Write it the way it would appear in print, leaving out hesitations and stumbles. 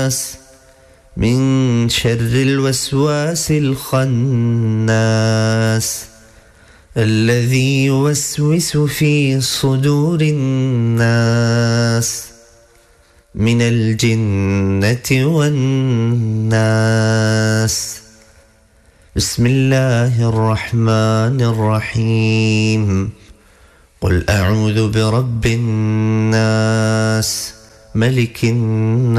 الناس من شر الوسواس الخناس الذي يوسوس في صدور الناس من الجنة والناس. بسم الله الرحمن الرحيم. قل أعوذ برب الناس ملك الناس